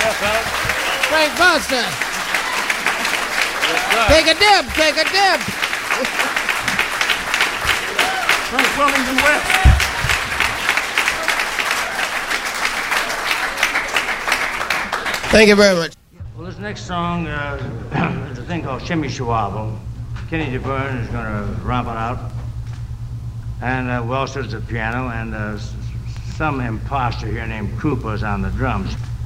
Frank Foster. Take a dip, take a dip. Frank Wellington West. Thank you very much. Well, this next song is a thing called Shimmy Shawabble. Kenny DeBurn is going to romp it out. And Welsh is the piano, and some imposter here named Krupa's on the drums.